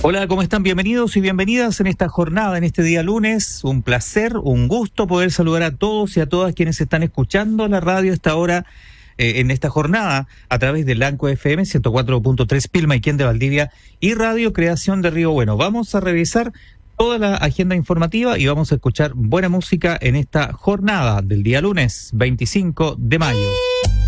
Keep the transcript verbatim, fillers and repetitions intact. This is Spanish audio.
Hola, ¿cómo están? Bienvenidos y bienvenidas en esta jornada, en este día lunes. Un placer, un gusto poder saludar a todos y a todas quienes están escuchando la radio a esta hora, eh, en esta jornada, a través del Lanco F M ciento cuatro punto tres Pilmaiquén de Valdivia y Radio Creación de Río Bueno. Vamos a revisar toda la agenda informativa y vamos a escuchar buena música en esta jornada del día lunes veinticinco de mayo.